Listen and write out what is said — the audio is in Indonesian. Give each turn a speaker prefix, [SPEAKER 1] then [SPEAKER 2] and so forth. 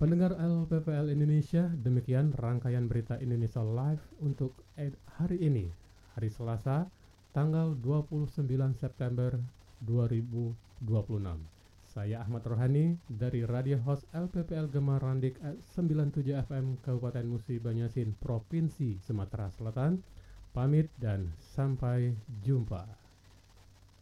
[SPEAKER 1] Pendengar LPPL Indonesia, demikian rangkaian berita Indonesia Live untuk hari ini, hari Selasa, tanggal 29 September 2026. Saya Ahmad Rohani dari Radio Host LPPL Gema Randik 97 FM Kabupaten Musi Banyasin, Provinsi Sumatera Selatan. Pamit dan sampai jumpa.